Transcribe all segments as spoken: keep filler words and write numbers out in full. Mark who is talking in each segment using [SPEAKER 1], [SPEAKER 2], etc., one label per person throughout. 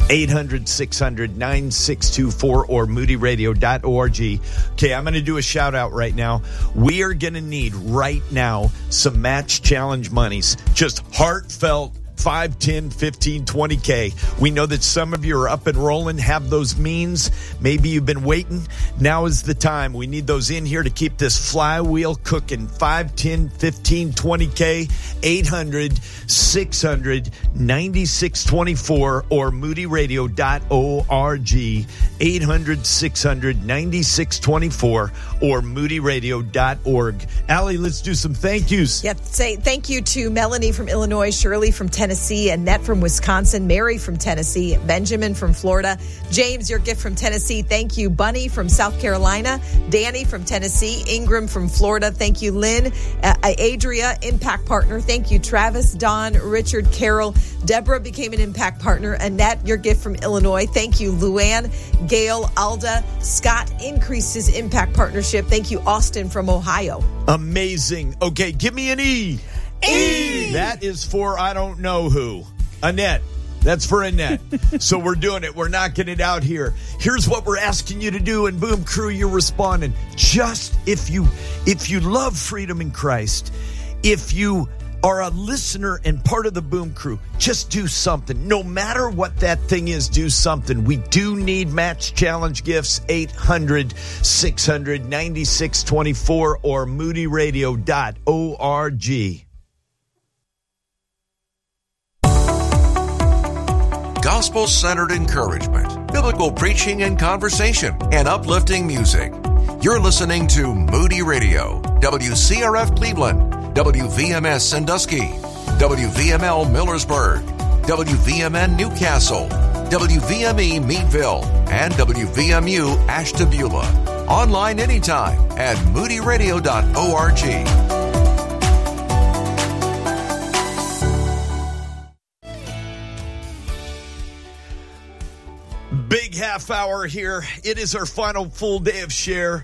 [SPEAKER 1] eight hundred, six hundred, nine six two four or moody radio dot org. Okay, I'm going to do a shout out right now. We are going to need right now some match challenge monies. Just heartfelt five, ten, fifteen, twenty K. We know that some of you are up and rolling, have those means. Maybe you've been waiting. Now is the time. We need those in here to keep this flywheel cooking. five, ten, fifteen, twenty K, eight hundred, six hundred, ninety-six twenty-four or moody radio dot org. eight hundred, six hundred, ninety-six twenty-four or moody radio dot org. Allie, let's do some thank yous.
[SPEAKER 2] Yeah, say thank you to Melanie from Illinois, Shirley from Tennessee, Annette from Wisconsin, Mary from Tennessee, Benjamin from Florida, James, your gift from Tennessee. Thank you, Bunny from South Carolina, Danny from Tennessee, Ingram from Florida. Thank you, Lynn, uh, Adria, Impact Partner. Thank you, Travis, Don, Richard, Carol. Deborah became an Impact Partner. Annette, your gift from Illinois. Thank you, Luann, Gail, Alda, Scott increased his Impact Partnership. Thank you, Austin from Ohio.
[SPEAKER 1] Amazing. Okay, give me an E. E. That is for I don't know who. Annette. That's for Annette. So we're doing it. We're knocking it out here. Here's what we're asking you to do. And Boom Crew, you're responding. Just if you if you love freedom in Christ, if you are a listener and part of the Boom Crew, just do something. No matter what that thing is, do something. We do need match challenge gifts. eight hundred, six hundred, ninety-six twenty-four or moody radio dot org.
[SPEAKER 3] Gospel-centered encouragement, biblical preaching and conversation, and uplifting music. You're listening to Moody Radio, W C R F Cleveland, W V M S Sandusky, W V M L Millersburg, W V M N Newcastle, W V M E Meadville, and W V M U Ashtabula. Online anytime at moody radio dot org.
[SPEAKER 1] Big half hour here. It is our final full day of share.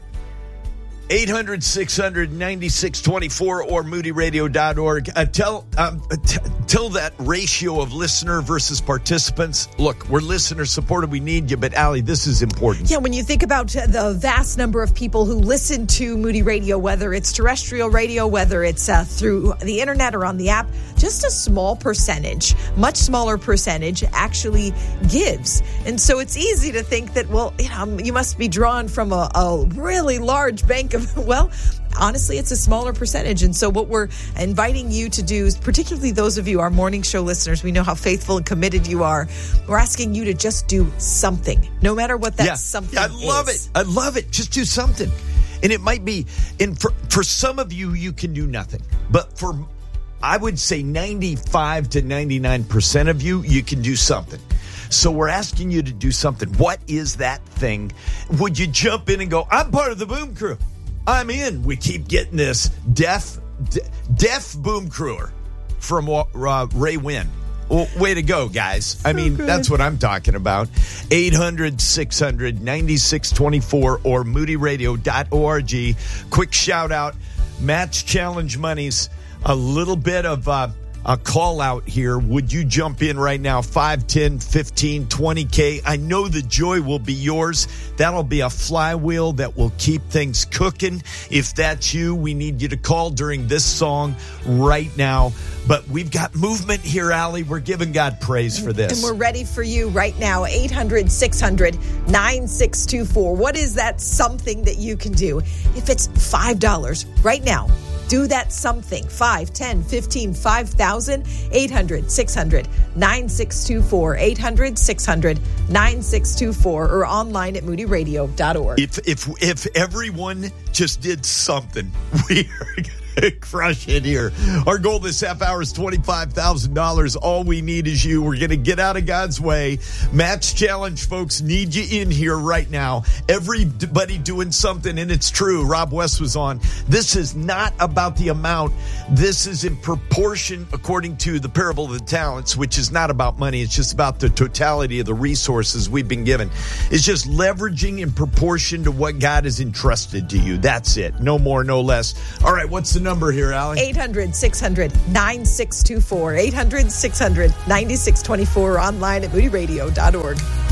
[SPEAKER 1] eight hundred, six hundred, ninety-six twenty-four or moody radio dot org. Uh, tell, um, t- tell that ratio of listener versus participants. Look, we're listener supported. We need you. But, Allie, this is important.
[SPEAKER 2] Yeah, when you think about the vast number of people who listen to Moody Radio, whether it's terrestrial radio, whether it's uh, through the internet or on the app, just a small percentage, much smaller percentage actually gives. And so it's easy to think that, well, you know, you must be drawn from a, a really large bank of, well, honestly, it's a smaller percentage. And so what we're inviting you to do is, particularly those of you, our morning show listeners, we know how faithful and committed you are. We're asking you to just do something, no matter what that
[SPEAKER 1] yeah.
[SPEAKER 2] something
[SPEAKER 1] I
[SPEAKER 2] is.
[SPEAKER 1] I love it. I love it. Just do something. And it might be, and for, for some of you, you can do nothing. But for, I would say ninety-five to ninety-nine percent of you, you can do something. So we're asking you to do something. What is that thing? Would you jump in and go, I'm part of the Boom Crew. I'm in. We keep getting this deaf, de- deaf Boom Crewer from uh, Ray Wynn. Well, way to go, guys. I mean,
[SPEAKER 2] good.
[SPEAKER 1] That's what I'm talking about. eight hundred, six hundred, ninety-six twenty-four or moody radio dot org. Quick shout out. Match challenge monies. A little bit of uh, a call out here. Would you jump in right now? five, ten, fifteen, twenty K. I know the joy will be yours. That'll be a flywheel that will keep things cooking. If that's you, we need you to call during this song right now. But we've got movement here, Allie. We're giving God praise for this.
[SPEAKER 2] And we're ready for you right now. eight hundred, six hundred, nine six two four. What is that something that you can do? If it's five dollars right now, do that something. five, ten, fifteen, five thousand. eight hundred, six hundred, nine six two four. eight hundred, six hundred, nine six two four or online at moody radio dot org.
[SPEAKER 1] If if if everyone just did something, we are going to crush it here. Our goal this half hour is twenty-five thousand dollars. All we need is you. We're going to get out of God's way. Match challenge, folks, need you in here right now. Everybody doing something, and it's true. Rob West was on. This is not about the amount. This is in proportion according to the parable of the talents, which is not about money. It's just about the totality of the resources we've been given. It's just leveraging in proportion to what God has entrusted to you. That's it. No more, no less. All right, what's the number here, Allie?
[SPEAKER 2] eight hundred, six hundred, nine six two four. eight hundred, six hundred, nine six two four. Online at moody radio dot org.